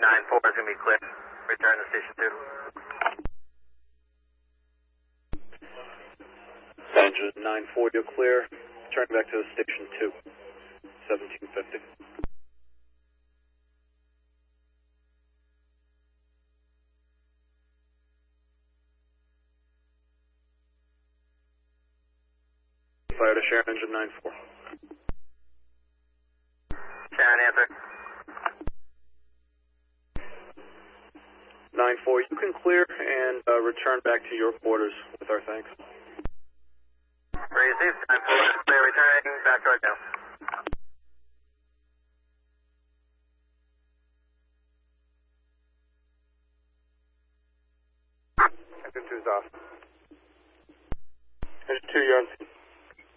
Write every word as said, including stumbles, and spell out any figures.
nine four is going to be clear. Return to station two. Engine nine four, you're clear. Turn back to station two. seventeen fifty. Fire to Sharon, engine nine four. Sharon, answer. nine four, you can clear and uh, return back to your quarters with our thanks. Received. nine four is clear, returning back to our town.